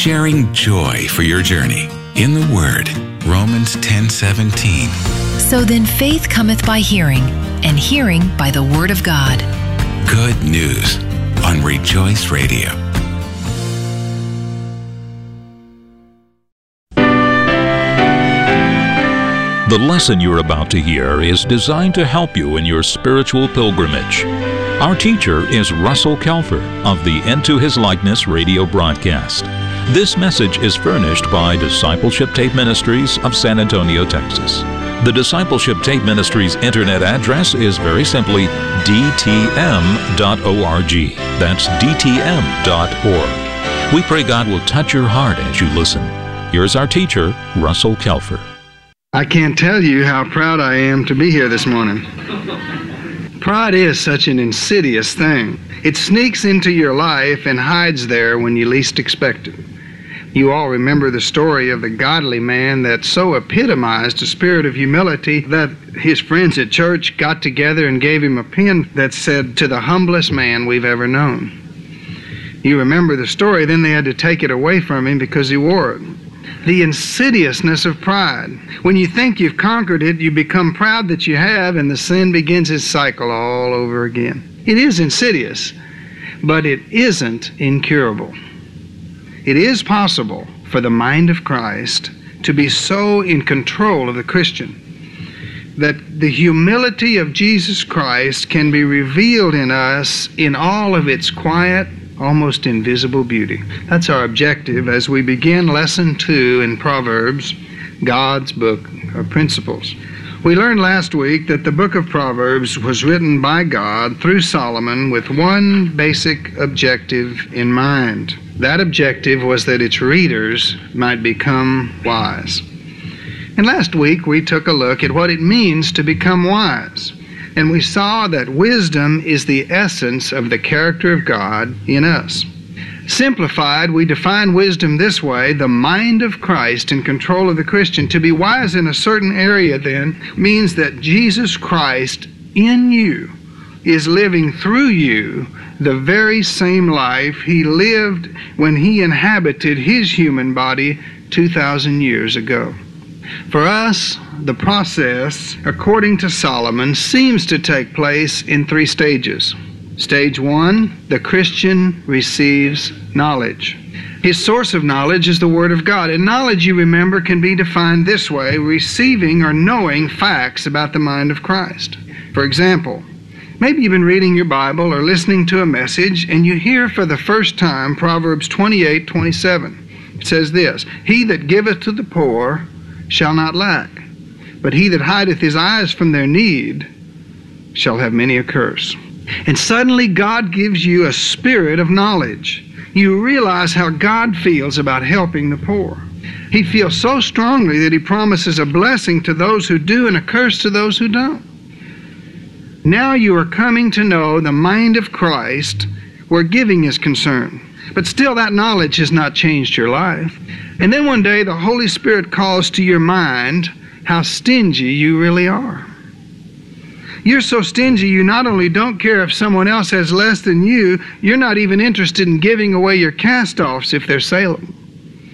sharing joy for your journey in the Word. Romans 10:17. So then faith cometh by hearing, and hearing by the Word of God. Good news on Rejoice Radio. The lesson you're about to hear is designed to help you in your spiritual pilgrimage. Our teacher is Russell Kelfer of the Into His Likeness radio broadcast. This message is furnished by Discipleship Tape Ministries of San Antonio, Texas. The Discipleship Tape Ministries internet address is very simply dtm.org. That's dtm.org. We pray God will touch your heart as you listen. Here's our teacher, Russell Kelfer. I can't tell you how proud I am to be here this morning. Pride is such an insidious thing. It sneaks into your life and hides there when you least expect it. You all remember the story of the godly man that so epitomized a spirit of humility that his friends at church got together and gave him a pin that said, "To the humblest man we've ever known." You remember the story, then they had to take it away from him because he wore it. The insidiousness of pride. When you think you've conquered it, you become proud that you have, and the sin begins its cycle all over again. It is insidious, but it isn't incurable. It is possible for the mind of Christ to be so in control of the Christian that the humility of Jesus Christ can be revealed in us in all of its quiet, almost invisible beauty. That's our objective as we begin Lesson 2 in Proverbs, God's book of principles. We learned last week that the book of Proverbs was written by God through Solomon with one basic objective in mind. That objective was that its readers might become wise. And last week we took a look at what it means to become wise. And we saw that wisdom is the essence of the character of God in us. Simplified, we define wisdom this way: the mind of Christ in control of the Christian. To be wise in a certain area, then, means that Jesus Christ in you is living through you the very same life He lived when He inhabited His human body 2,000 years ago. For us, the process, according to Solomon, seems to take place in 3 stages. Stage 1, the Christian receives knowledge. His source of knowledge is the Word of God. And knowledge, you remember, can be defined this way: receiving or knowing facts about the mind of Christ. For example, maybe you've been reading your Bible or listening to a message, and you hear for the first time Proverbs 28:27. It says this: "He that giveth to the poor shall not lack, but he that hideth his eyes from their need shall have many a curse." And suddenly God gives you a spirit of knowledge. You realize how God feels about helping the poor. He feels so strongly that He promises a blessing to those who do and a curse to those who don't. Now you are coming to know the mind of Christ where giving is concerned. But still, that knowledge has not changed your life. And then one day the Holy Spirit calls to your mind how stingy you really are. You're so stingy you not only don't care if someone else has less than you, you're not even interested in giving away your cast-offs if they're saleable.